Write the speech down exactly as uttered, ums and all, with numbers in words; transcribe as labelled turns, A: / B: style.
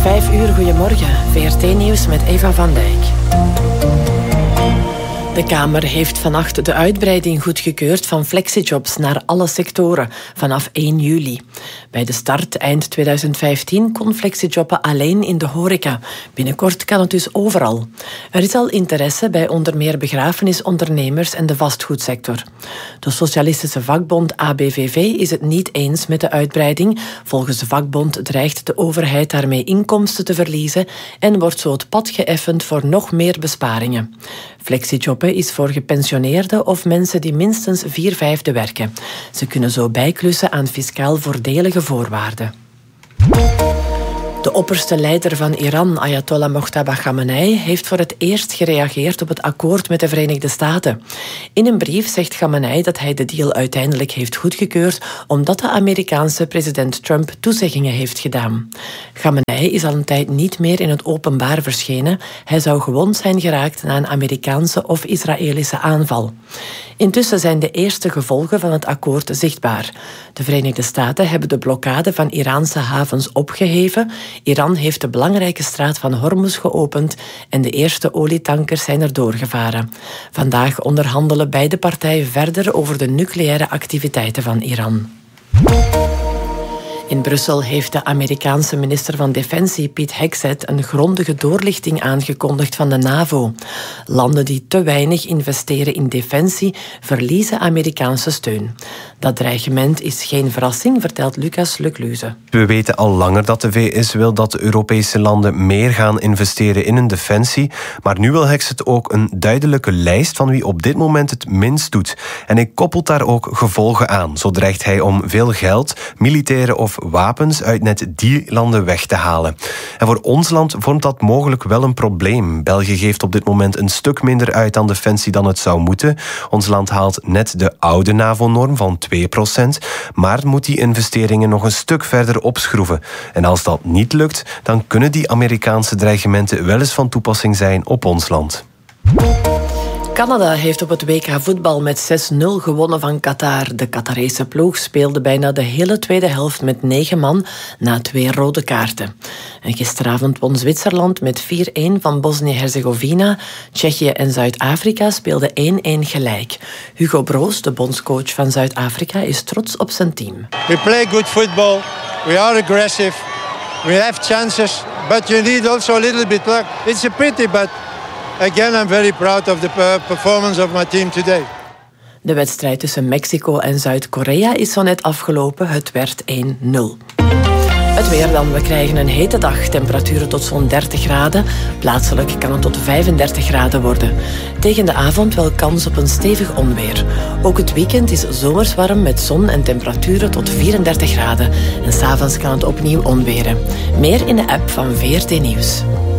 A: Vijf uur, goedemorgen. V R T-nieuws met Eva van Dijk. De Kamer heeft vannacht de uitbreiding goedgekeurd van flexijobs naar alle sectoren vanaf één juli. Bij de start eind tweeduizend vijftien kon flexijobben alleen in de horeca. Binnenkort kan het dus overal. Er is al interesse bij onder meer begrafenisondernemers en de vastgoedsector. De socialistische vakbond A B V V is het niet eens met de uitbreiding. Volgens de vakbond dreigt de overheid daarmee inkomsten te verliezen en wordt zo het pad geëffend voor nog meer besparingen. Flexijobben is voor gepensioneerden of mensen die minstens vier vijfde werken. Ze kunnen zo bijklussen aan fiscaal voordelige voorwaarden. De opperste leider van Iran, Ayatollah Mojtaba Khamenei, heeft voor het eerst gereageerd op het akkoord met de Verenigde Staten. In een brief zegt Khamenei dat hij de deal uiteindelijk heeft goedgekeurd omdat de Amerikaanse president Trump toezeggingen heeft gedaan. Khamenei is al een tijd niet meer in het openbaar verschenen. Hij zou gewond zijn geraakt na een Amerikaanse of Israëlische aanval. Intussen zijn de eerste gevolgen van het akkoord zichtbaar. De Verenigde Staten hebben de blokkade van Iraanse havens opgeheven. Iran heeft de belangrijke straat van Hormuz geopend en de eerste olietankers zijn er doorgevaren. Vandaag onderhandelen beide partijen verder over de nucleaire activiteiten van Iran. In Brussel heeft de Amerikaanse minister van Defensie Pete Hegseth een grondige doorlichting aangekondigd van de NAVO. Landen die te weinig investeren in defensie verliezen Amerikaanse steun. Dat dreigement is geen verrassing, vertelt Lucas Lecluze.
B: We weten al langer dat de V S wil dat de Europese landen meer gaan investeren in hun defensie, maar nu wil Hegseth ook een duidelijke lijst van wie op dit moment het minst doet. En hij koppelt daar ook gevolgen aan. Zo dreigt hij om veel geld, militaire of wapens uit net die landen weg te halen. En voor ons land vormt dat mogelijk wel een probleem. België geeft op dit moment een stuk minder uit aan defensie dan het zou moeten. Ons land haalt net de oude NAVO-norm van twee procent, maar moet die investeringen nog een stuk verder opschroeven. En als dat niet lukt, dan kunnen die Amerikaanse dreigementen wel eens van toepassing zijn op ons land.
A: Canada heeft op het W K voetbal met zes nul gewonnen van Qatar. De Qatarese ploeg speelde bijna de hele tweede helft met negen man na twee rode kaarten. En gisteravond won Zwitserland met vier een van Bosnië-Herzegovina. Tsjechië en Zuid-Afrika speelden één één gelijk. Hugo Broos, de bondscoach van Zuid-Afrika, is trots op zijn team.
C: We play good football. We are aggressive. We have chances, but you need also a little bit luck. It's a pity, but again, I'm very proud of the performance of my team today.
A: De wedstrijd tussen Mexico en Zuid-Korea is zo net afgelopen. Het werd één nul. Het weer dan. We krijgen een hete dag. Temperaturen tot zo'n dertig graden. Plaatselijk kan het tot vijfendertig graden worden. Tegen de avond wel kans op een stevig onweer. Ook het weekend is zomers warm met zon en temperaturen tot vierendertig graden. En s'avonds kan het opnieuw onweren. Meer in de app van V R T Nieuws.